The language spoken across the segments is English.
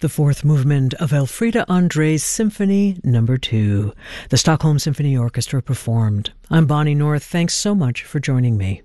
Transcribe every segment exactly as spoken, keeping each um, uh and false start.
the fourth movement of Elfriede André's Symphony Number Two. The Stockholm Symphony Orchestra performed. I'm Bonnie North. Thanks so much for joining me.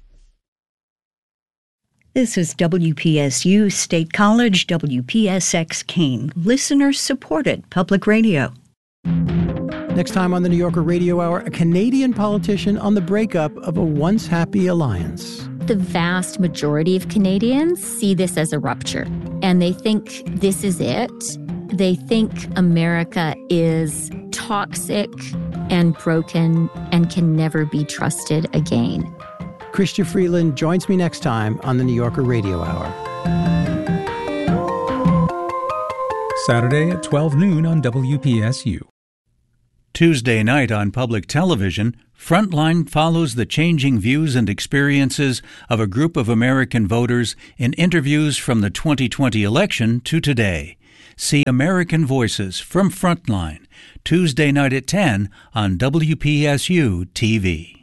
This is W P S U State College, W P S X Keene, listener-supported public radio. Next time on the New Yorker Radio Hour, a Canadian politician on the breakup of a once happy alliance. The vast majority of Canadians see this as a rupture, and they think this is it. They think America is toxic and broken and can never be trusted again. Chrystia Freeland joins me next time on the New Yorker Radio Hour. Saturday at twelve noon on W P S U. Tuesday night on public television, Frontline follows the changing views and experiences of a group of American voters in interviews from the twenty twenty election to today. See American Voices from Frontline, Tuesday night at ten on W P S U T V.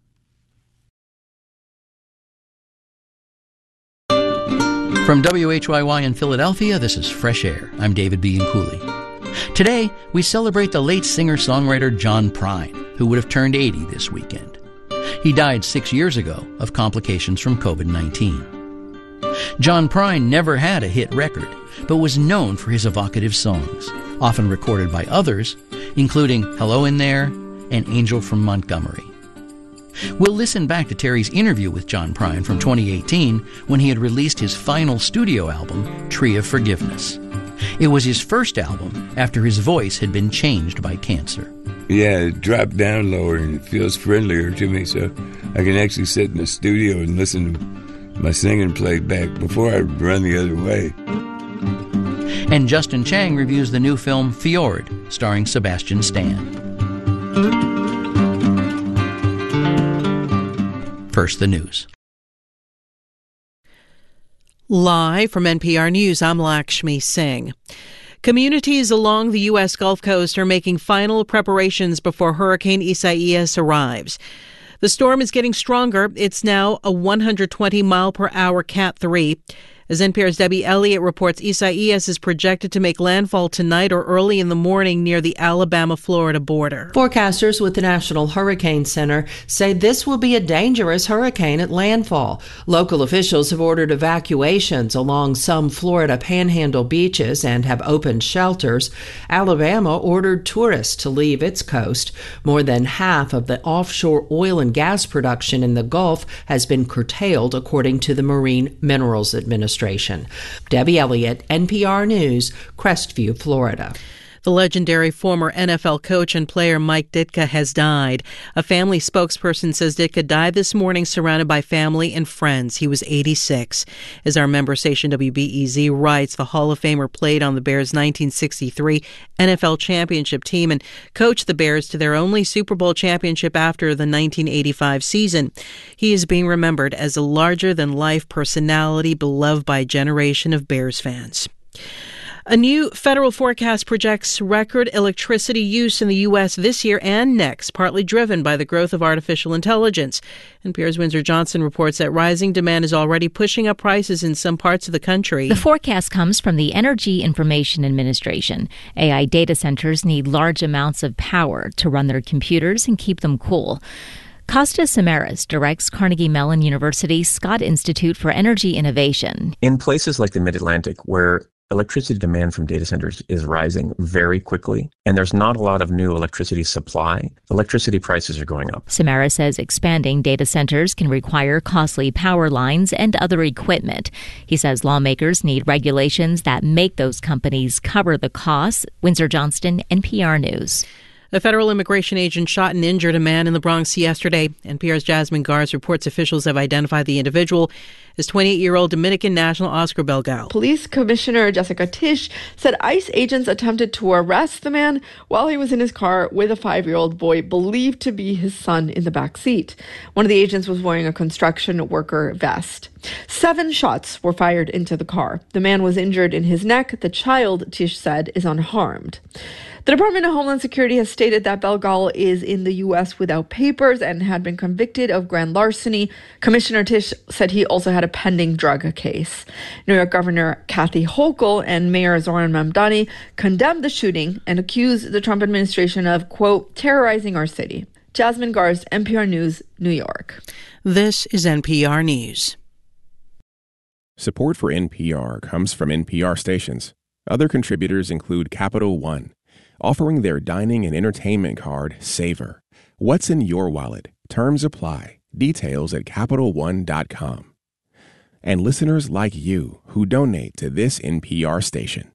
From W H Y Y in Philadelphia, this is Fresh Air. I'm David B. Cooley. Today, we celebrate the late singer-songwriter John Prine, who would have turned eighty this weekend. He died six years ago of complications from covid nineteen. John Prine never had a hit record, but was known for his evocative songs, often recorded by others, including Hello in There and Angel from Montgomery. We'll listen back to Terry's interview with John Prine from twenty eighteen when he had released his final studio album, Tree of Forgiveness. It was his first album after his voice had been changed by cancer. Yeah, it dropped down lower and it feels friendlier to me, so I can actually sit in the studio and listen to my singing played back before I run the other way. And Justin Chang reviews the new film Fjord, starring Sebastian Stan. First, the news. Live from N P R News, I'm Lakshmi Singh. Communities along the U S Gulf Coast are making final preparations before Hurricane Isaias arrives. The storm is getting stronger. It's now a one hundred twenty mile per hour Cat three. As N P R's Debbie Elliott reports, Isaias is projected to make landfall tonight or early in the morning near the Alabama-Florida border. Forecasters with the National Hurricane Center say this will be a dangerous hurricane at landfall. Local officials have ordered evacuations along some Florida panhandle beaches and have opened shelters. Alabama ordered tourists to leave its coast. More than half of the offshore oil and gas production in the Gulf has been curtailed, according to the Marine Minerals Administration. Debbie Elliott, N P R News, Crestview, Florida. The legendary former N F L coach and player Mike Ditka has died. A family spokesperson says Ditka died this morning surrounded by family and friends. He was eighty-six. As our member station W B E Z writes, the Hall of Famer played on the Bears' nineteen sixty-three N F L championship team and coached the Bears to their only Super Bowl championship after the nineteen eighty-five season. He is being remembered as a larger-than-life personality beloved by a generation of Bears fans. A new federal forecast projects record electricity use in the U S this year and next, partly driven by the growth of artificial intelligence. N P R's Windsor Johnson reports that rising demand is already pushing up prices in some parts of the country. The forecast comes from the Energy Information Administration. A I data centers need large amounts of power to run their computers and keep them cool. Costa Samaras directs Carnegie Mellon University's Scott Institute for Energy Innovation. In places like the Mid-Atlantic, where electricity demand from data centers is rising very quickly, and there's not a lot of new electricity supply, electricity prices are going up. Samara says expanding data centers can require costly power lines and other equipment. He says lawmakers need regulations that make those companies cover the costs. Windsor Johnston, N P R News. A federal immigration agent shot and injured a man in the Bronx yesterday. N P R's Jasmine Garz reports officials have identified the individual as twenty-eight-year-old Dominican national Oscar Belgal. Police Commissioner Jessica Tisch said ICE agents attempted to arrest the man while he was in his car with a five-year-old boy believed to be his son in the back seat. One of the agents was wearing a construction worker vest. Seven shots were fired into the car. The man was injured in his neck. The child, Tisch said, is unharmed. The Department of Homeland Security has stated that Belgal is in the U S without papers and had been convicted of grand larceny. Commissioner Tisch said he also had had a pending drug case. New York Governor Kathy Hochul and Mayor Zohran Mamdani condemned the shooting and accused the Trump administration of, quote, terrorizing our city. Jasmine Garst, N P R News, New York. This is N P R News. Support for N P R comes from N P R stations. Other contributors include Capital One, offering their dining and entertainment card, Savor. What's in your wallet? Terms apply. Details at Capital One dot com. And listeners like you who donate to this N P R station.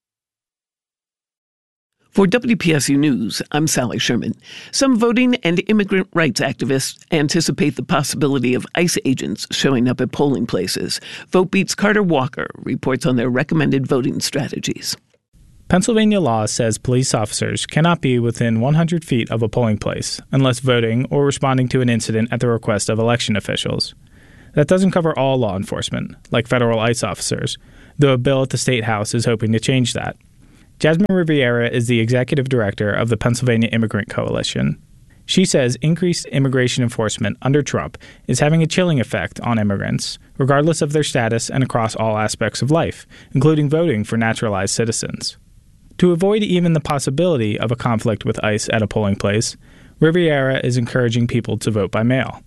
For W P S U News, I'm Sally Sherman. Some voting and immigrant rights activists anticipate the possibility of ICE agents showing up at polling places. VoteBeat's Carter Walker reports on their recommended voting strategies. Pennsylvania law says police officers cannot be within one hundred feet of a polling place unless voting or responding to an incident at the request of election officials. That doesn't cover all law enforcement, like federal ICE officers, though a bill at the State House is hoping to change that. Jasmine Riviera is the executive director of the Pennsylvania Immigrant Coalition. She says increased immigration enforcement under Trump is having a chilling effect on immigrants, regardless of their status and across all aspects of life, including voting for naturalized citizens. To avoid even the possibility of a conflict with ICE at a polling place, Riviera is encouraging people to vote by mail.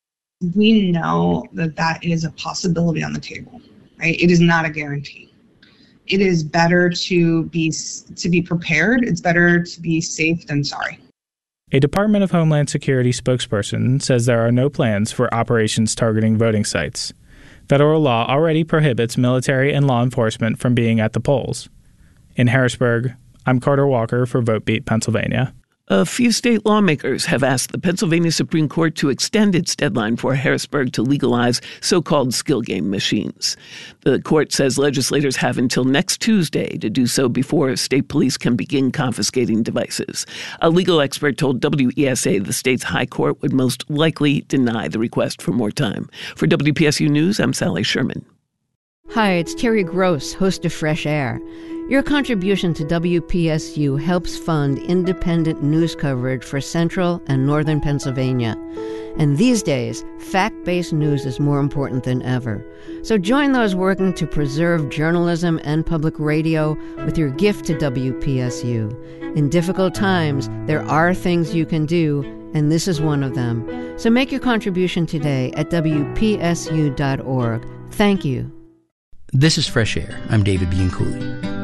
We know that that is a possibility on the table, right? It is not a guarantee. It is better to be to be prepared. It's better to be safe than sorry. A Department of Homeland Security spokesperson says there are no plans for operations targeting voting sites. Federal law already prohibits military and law enforcement from being at the polls. In Harrisburg, I'm Carter Walker for VoteBeat Pennsylvania. A few state lawmakers have asked the Pennsylvania Supreme Court to extend its deadline for Harrisburg to legalize so-called skill game machines. The court says legislators have until next Tuesday to do so before state police can begin confiscating devices. A legal expert told W E S A the state's high court would most likely deny the request for more time. For W P S U News, I'm Sally Sherman. Hi, it's Terry Gross, host of Fresh Air. Your contribution to W P S U helps fund independent news coverage for central and northern Pennsylvania. And these days, fact-based news is more important than ever. So join those working to preserve journalism and public radio with your gift to W P S U. In difficult times, there are things you can do, and this is one of them. So make your contribution today at W P S U dot org. Thank you. This is Fresh Air. I'm David Bianculli.